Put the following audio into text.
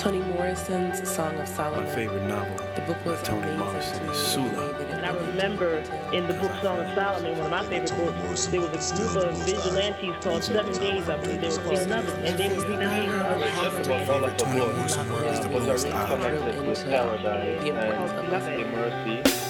Toni Morrison's Song of My Solomon. favorite novel The book was by Toni amazing Morrison to me. is Sula. And I remember in the book Song of Solomon, one of my favorite books, there was a group of vigilantes called 7 Days, I believe they were called, and they would recreate Toni Morrison was the most was already connected with paradise and mercy.